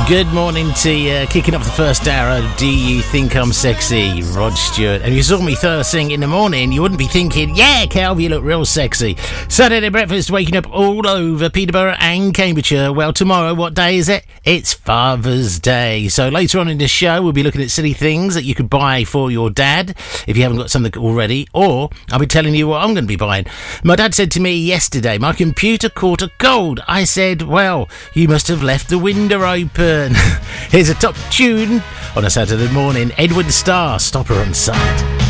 Good morning to you. Kicking off the first hour of Do You Think I'm Sexy? Rod Stewart. And you saw me first thing in the morning, you wouldn't be thinking, yeah, Calv, you look real sexy. Saturday breakfast waking up all over Peterborough and Cambridgeshire. Well, tomorrow, what day is it? It's Father's Day. So later on in the show, we'll be looking at silly things that you could buy for your dad if you haven't got something already. Or I'll be telling you what I'm going to be buying. My dad said to me yesterday, my computer caught a cold. I said, well, you must have left the window open. Here's a top tune on a Saturday morning. Edward Starr, Stop Her on Sight.